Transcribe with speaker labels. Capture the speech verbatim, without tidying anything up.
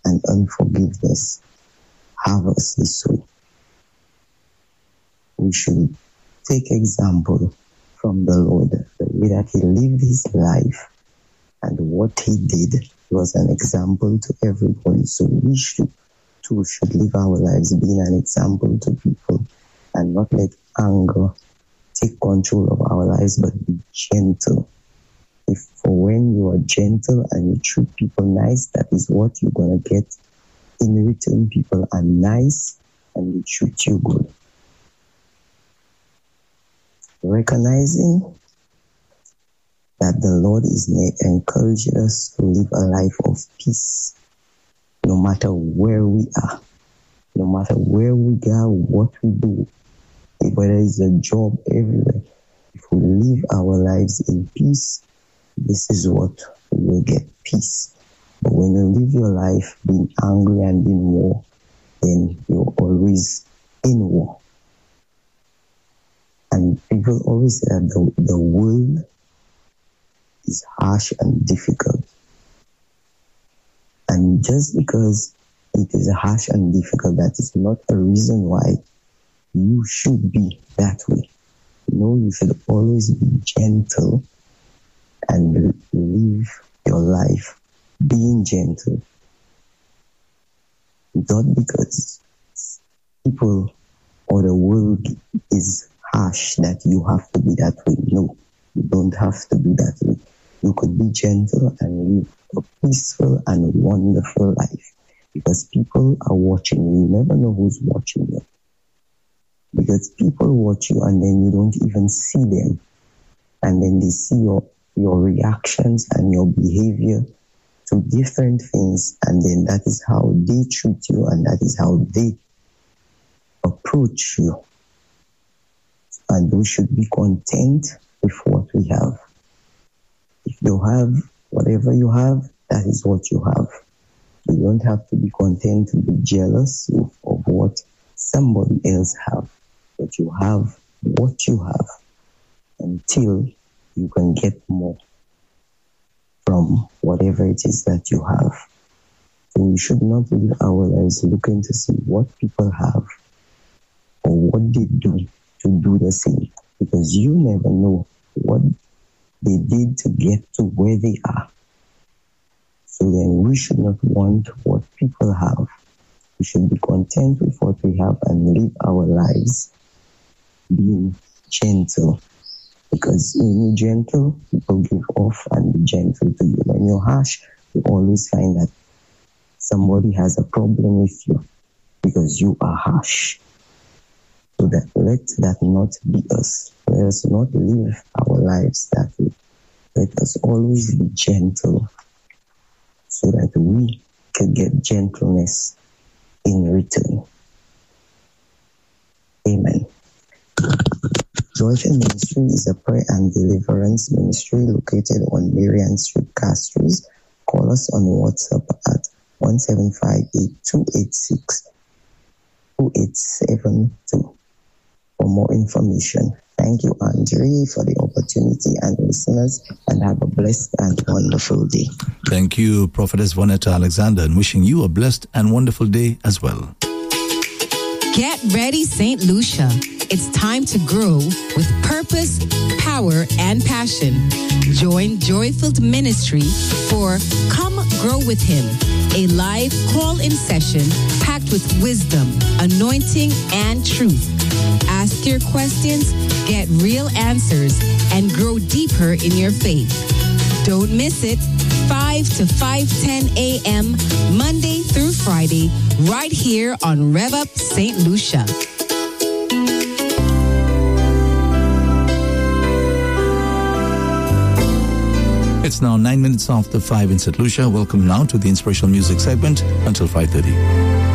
Speaker 1: and unforgiveness harvest the soul. We should take example from the Lord, the way that he lived his life and what he did was an example to everybody. So we should too should live our lives being an example to people and not let anger take control of our lives, but be gentle. If for when you are gentle and you treat people nice, that is what you're going to get in return. People are nice and they treat you good. Recognizing that the Lord is encouraging us to live a life of peace, no matter where we are, no matter where we go, what we do, whether it's a job, everywhere. If we live our lives in peace, this is what we will get, peace. But when you live your life being angry and in war, then you're always in war. And people always say that the, the world is harsh and difficult. And just because it is harsh and difficult, that is not a reason why you should be that way. No, you should always be gentle and live your life being gentle. Not because people or the world is harsh that you have to be that way. No, you don't have to be that way. You could be gentle and live a peaceful and wonderful life because people are watching you. You never know who's watching you. Because people watch you and then you don't even see them. And then they see your, your reactions and your behavior to different things. And then that is how they treat you and that is how they approach you. And we should be content with what we have. If you have whatever you have, that is what you have. You don't have to be content to be jealous of, of what somebody else have. But you have what you have until you can get more from whatever it is that you have. So we should not live our lives looking to see what people have or what they do to do the same, because you never know what they did to get to where they are. So then we should not want what people have. We should be content with what we have and live our lives being gentle. Because when you're gentle, people give off and be gentle to you. When you're harsh, you always find that somebody has a problem with you because you are harsh. So that let that not be us. Let us not live our lives that way. Let us always be gentle so that we can get gentleness in return. Amen. Joyful Ministry is a prayer and deliverance ministry located on Marian Street, Castries. Call us on WhatsApp at one seven five eight, two eight six, two eight seven two for more information. Thank you, Andre, for the opportunity and listeners, and have a blessed and wonderful day.
Speaker 2: Thank you, Prophetess Vonetta Alexander, and wishing you a blessed and wonderful day as well.
Speaker 3: Get ready, Saint Lucia. It's time to grow with purpose, power, and passion. Join Joyful Ministry for Come Grow With Him, a live call-in session packed with wisdom, anointing, and truth. Ask your questions, get real answers, and grow deeper in your faith. Don't miss it. five to five ten a.m. Monday through Friday, right here on Rev Up Saint Lucia.
Speaker 2: It's now nine minutes after five in Saint Lucia. Welcome now to the Inspirational Music segment until five thirty.